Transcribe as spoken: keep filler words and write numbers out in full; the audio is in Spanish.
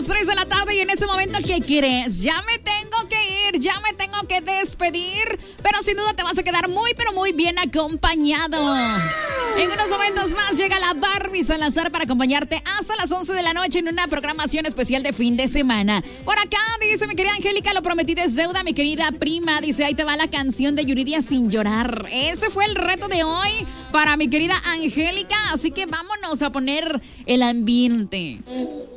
las tres de la tarde y en ese momento, ¿qué quieres? Ya me tengo que ir, ya me tengo que despedir, pero sin duda te vas a quedar muy, pero muy bien acompañado. En unos momentos más llega la Barbie Salazar para acompañarte hasta las once de la noche en una programación especial de fin de semana. Por acá dice mi querida Angélica, lo prometida es deuda, mi querida prima. Dice, ahí te va la canción de Yuridia Sin Llorar. Ese fue el reto de hoy para mi querida Angélica, así que vámonos a poner el ambiente.